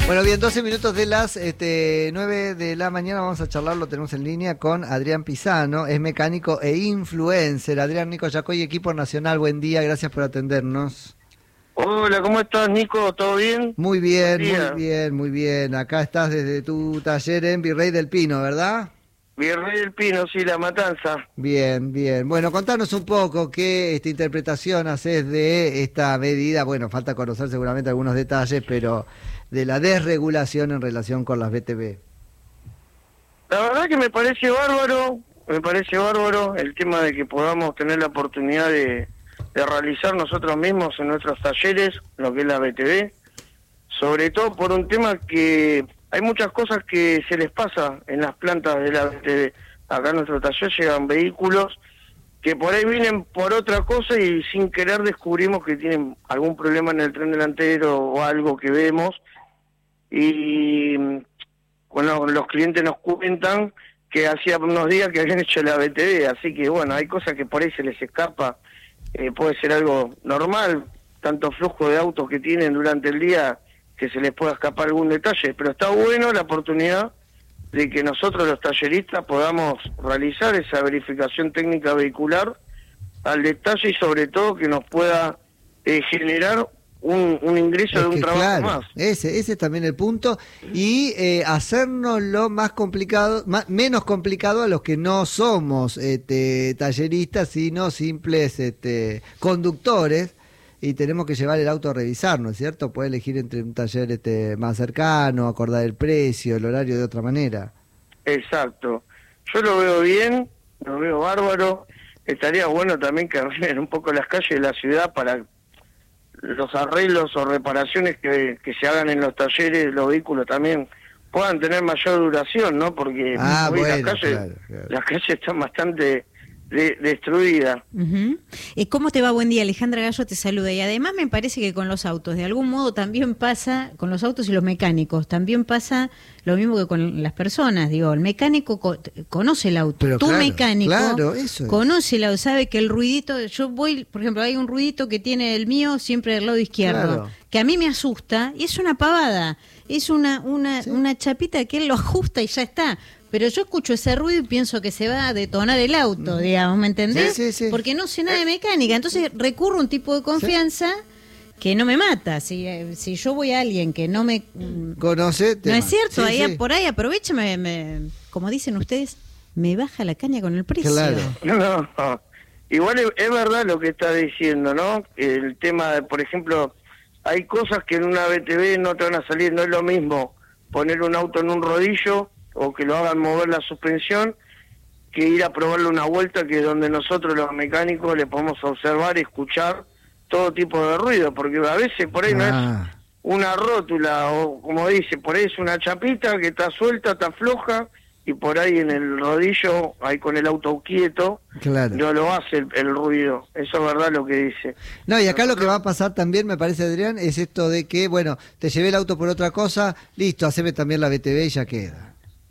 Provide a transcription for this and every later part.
Bueno, bien, 12 minutos de las 9 de la mañana vamos a charlar, lo tenemos en línea con Adrián Pisano, es mecánico e influencer. Adrián, Nico Yacoy, equipo nacional, buen día, gracias por atendernos. Hola, ¿cómo estás, Nico? ¿Todo bien? Muy bien, muy bien, muy bien. Acá estás desde tu taller en Virrey del Pino, ¿verdad? Virrey del Pino, sí, La Matanza. Bien, bien. Bueno, contanos un poco qué interpretación haces de esta medida. Bueno, falta conocer seguramente algunos detalles, pero de la desregulación en relación con las BTV. La verdad que me parece bárbaro el tema de que podamos tener la oportunidad de realizar nosotros mismos en nuestros talleres lo que es la BTV, sobre todo por un tema que hay muchas cosas que se les pasa en las plantas de la BTV. Acá en nuestro taller llegan vehículos que por ahí vienen por otra cosa y sin querer descubrimos que tienen algún problema en el tren delantero o algo que vemos, y bueno, los clientes nos cuentan que hacía unos días que habían hecho la BTV, así que bueno, hay cosas que por ahí se les escapa, puede ser algo normal, tanto flujo de autos que tienen durante el día que se les pueda escapar algún detalle, pero está bueno la oportunidad de que nosotros los talleristas podamos realizar esa verificación técnica vehicular al detalle y sobre todo que nos pueda generar un ingreso de un trabajo claro, más. Ese es también el punto, y hacernos lo más complicado, menos complicado a los que no somos talleristas, sino simples conductores, y tenemos que llevar el auto a revisar, ¿no es cierto? Puede elegir entre un taller más cercano, acordar el precio, el horario de otra manera. Exacto. Yo lo veo bien, lo veo bárbaro. Estaría bueno también que arreglen un poco las calles de la ciudad para los arreglos o reparaciones que se hagan en los talleres, los vehículos también puedan tener mayor duración, ¿no? Porque hoy bueno, claro. Las calles están bastante destruida. ¿Cómo te va? Buen día, Alejandra Gallo te saluda. Y además me parece que con los autos, de algún modo también pasa, con los autos y los mecánicos, también pasa lo mismo que con las personas. Digo, el mecánico conoce el auto. Pero tu mecánico eso conoce el auto, sabe que el ruidito, yo voy, por ejemplo, hay un ruidito que tiene el mío siempre del lado izquierdo, que a mí me asusta, y es una pavada, es una chapita que él lo ajusta y ya está. Pero yo escucho ese ruido y pienso que se va a detonar el auto, digamos, ¿me entendés? Sí. Porque no sé nada de mecánica, entonces recurro a un tipo de confianza que no me mata. Si yo voy a alguien que no me conoce, no es cierto, por ahí aprovecha, como dicen ustedes, me baja la caña con el precio. Claro. No. Igual es verdad lo que está diciendo, ¿no? El tema de, por ejemplo, hay cosas que en una BTV no te van a salir, no es lo mismo poner un auto en un rodillo o que lo hagan mover la suspensión, que ir a probarle una vuelta, que es donde nosotros los mecánicos le podemos observar y escuchar todo tipo de ruido, porque a veces por ahí no es una rótula, o como dice, por ahí es una chapita que está suelta, está floja, y por ahí en el rodillo, ahí con el auto quieto, no lo hace el ruido. Eso es verdad lo que dice. No, y acá lo que va a pasar también, me parece, Adrián, es esto de que, bueno, te llevé el auto por otra cosa, listo, haceme también la BTV y ya queda.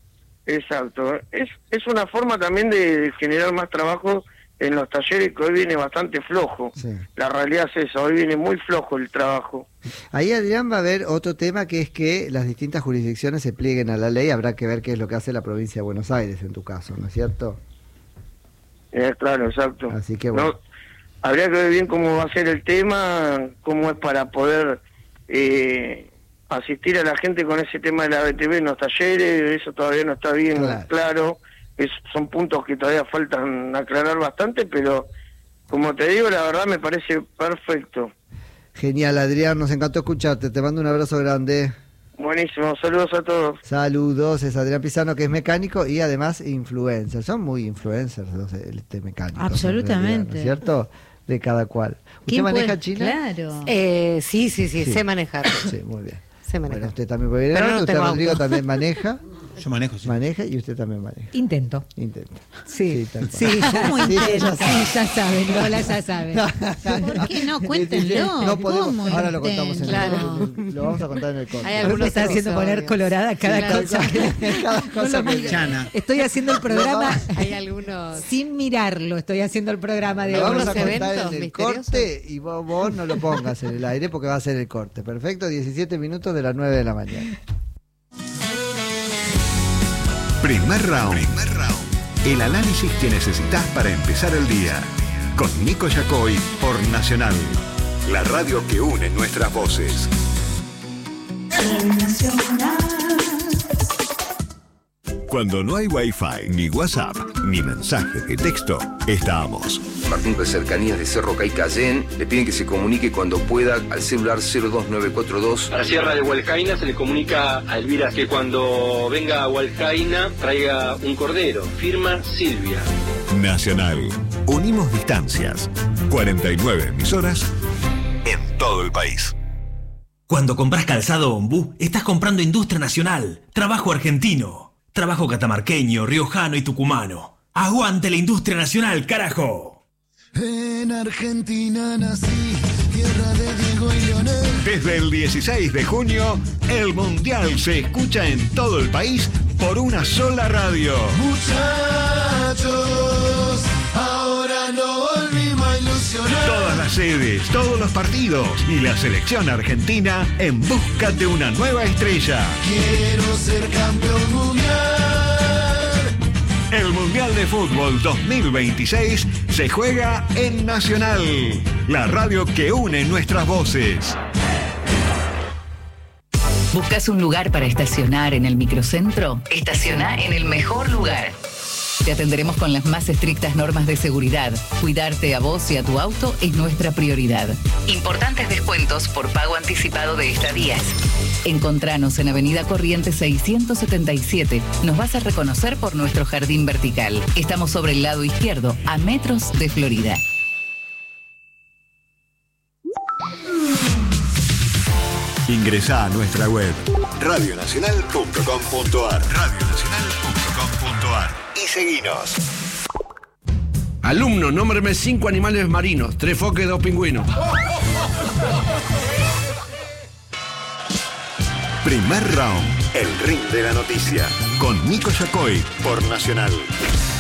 Exacto, es una forma también de generar más trabajo en los talleres, que hoy viene bastante flojo. La realidad es eso, hoy viene muy flojo el trabajo. Ahí, Adrián, va a haber otro tema, que es que las distintas jurisdicciones se plieguen a la ley. Habrá que ver qué es lo que hace la provincia de Buenos Aires en tu caso, ¿no es cierto? Claro, exacto. Así que bueno. No, habría que ver bien cómo va a ser el tema, cómo es para poder asistir a la gente con ese tema de la BTV en los talleres. Eso todavía no está bien claro. Son puntos que todavía faltan aclarar bastante, pero como te digo, la verdad me parece perfecto. Genial, Adrián, nos encantó escucharte, te mando un abrazo grande. Buenísimo, saludos a todos. Saludos, es Adrián Pisano, que es mecánico y además influencer. Son muy influencers los mecánicos. Absolutamente. ¿No es cierto? De cada cual. ¿Usted maneja, China? Claro. Sí, sé manejar. Sí, muy bien. Sé manejar. Bueno, usted también puede ir. Pero no usted, tengo Rodrigo, auto. también maneja. Yo manejo, sí. Maneja y usted también maneja. Intento. Sí, tal cual. sí, ¿Cómo Sí, intenta? ya saben, Lola ya sabe. ¿Por qué no? Cuéntenlo. No podemos, ¿Cómo ahora lo contamos en intenta? lo vamos a contar en el corte. A Hay mí me algunos está haciendo poner episodios. colorada cada cosa. Cada cosa No lo que- Chana. Estoy haciendo el programa Hay algunos. sin mirarlo. Estoy haciendo el programa de Lo vamos hoy. a contar eventos en el misteriosos. corte y vos no lo pongas en el aire porque va a ser el corte. Perfecto, 17 minutos de las 9 de la mañana. Primer round. El análisis que necesitas para empezar el día. Con Nico Yacoy por Nacional. La radio que une nuestras voces. Cuando no hay Wi-Fi, ni WhatsApp, ni mensajes de texto, estamos. Martín de Cercanías de Cerro Caicayén le piden que se comunique cuando pueda al celular 02942. A la Sierra de Hualcaina se le comunica a Elvira que cuando venga a Hualcaina traiga un cordero. Firma Silvia. Nacional. Unimos distancias. 49 emisoras en todo el país. Cuando compras calzado Ombú, estás comprando industria nacional, trabajo argentino, trabajo catamarqueño, riojano y tucumano. ¡Aguante la industria nacional, carajo! En Argentina nací, tierra de Diego y Leonel. Desde el 16 de junio, el Mundial se escucha en todo el país por una sola radio. Muchachos, ahora no volvimos a ilusionar. Todas las sedes, todos los partidos y la selección argentina en busca de una nueva estrella. Quiero ser campeón mundial. El Mundial de Fútbol 2026 se juega en Nacional, la radio que une nuestras voces. ¿Buscas un lugar para estacionar en el microcentro? Estaciona en el mejor lugar. Te atenderemos con las más estrictas normas de seguridad. Cuidarte a vos y a tu auto es nuestra prioridad. Importantes descuentos por pago anticipado de estadías. Encontranos en Avenida Corrientes 677. Nos vas a reconocer por nuestro jardín vertical. Estamos sobre el lado izquierdo, a metros de Florida. Ingresá a nuestra web radionacional.com.ar radionacional.com.ar y seguinos. Alumno, nómbreme 5 animales marinos, 3 foques, 2 pingüinos. Primer round, el ring de la noticia, con Nico Yacoy por Nacional.